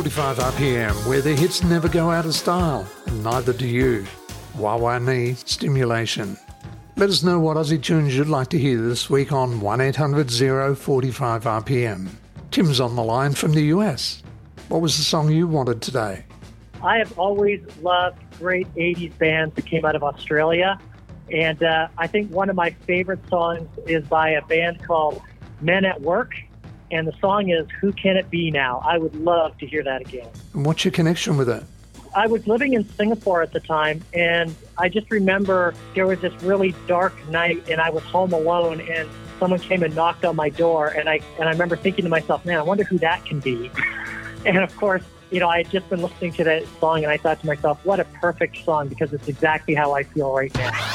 45 RPM, where the hits never go out of style, and neither do you. Wawa Knee Stimulation. Let us know what Aussie tunes you'd like to hear this week on 1-800-045 RPM. Tim's on the line from the US. What was the song you wanted today? I have always loved great 80s bands that came out of Australia. And I think one of my favorite songs is by a band called Men at Work. And the song is Who Can It Be Now? I would love to hear that again. And what's your connection with it? I was living in Singapore at the time, and I just remember there was this really dark night, and I was home alone, and someone came and knocked on my door, and I remember thinking to myself, man, I wonder who that can be. And of course, you know, I had just been listening to that song, and I thought to myself, what a perfect song, because it's exactly how I feel right now.